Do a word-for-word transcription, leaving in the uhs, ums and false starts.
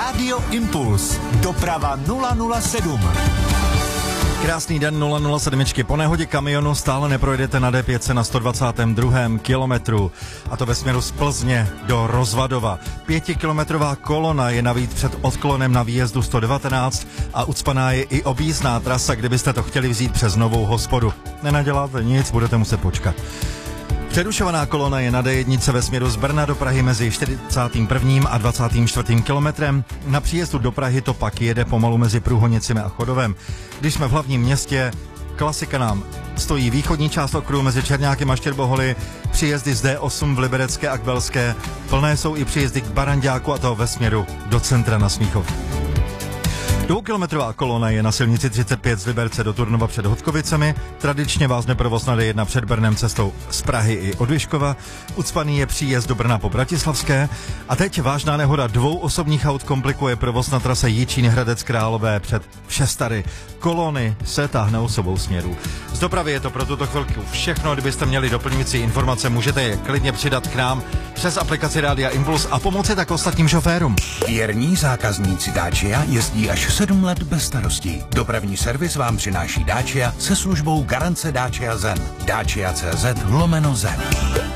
Rádio Impuls. Doprava nula nula sedm. Krásný den, nula nula sedm. Po nehodě kamionu stále neprojedete na D pět na sto dvacátém druhém kilometru. A to ve směru z Plzně do Rozvadova. Pětikilometrová kolona je navíc před odklonem na výjezdu sto devatenáct a ucpaná je i objízdná trasa, kdybyste to chtěli vzít přes Novou Hospodu. Nenaděláte nic, budete muset počkat. Přerušovaná kolona je na D jedna ve směru z Brna do Prahy mezi čtyřicátým prvním a dvacátým čtvrtým kilometrem. Na příjezdu do Prahy to pak jede pomalu mezi Průhonicemi a Chodovem. Když jsme v hlavním městě, klasika nám stojí východní část okruhu mezi Černákem a Štěrboholy, příjezdy z D osm v Liberecké a Kbelské, plné jsou i příjezdy k Baranďáku a to ve směru do centra na Smíchov. Dvoukilometrová kolona je na silnici třicet pět z Liberce do Turnova před Hodkovicemi. Tradičně vázne provoz na D jedna před Brnem cestou z Prahy i od Vyškova. Ucpaný je příjezd do Brna po Bratislavské. A teď vážná nehoda dvou osobních aut komplikuje provoz na trase Jičín Hradec Králové před Všestary. Kolony se táhnou s obou směrů. Z dopravy je to pro tuto chvilku všechno. Kdybyste měli doplňující informace, můžete je klidně přidat k nám přes aplikaci Rádia Impuls a pomoci tak ostatním šoférům. Věrní zákazníci Dacia jezdí až sedm let bez starostí. Dopravní servis vám přináší Dacia se službou garance Dacia Zen. Dacia tečka cé zet lomeno Zen.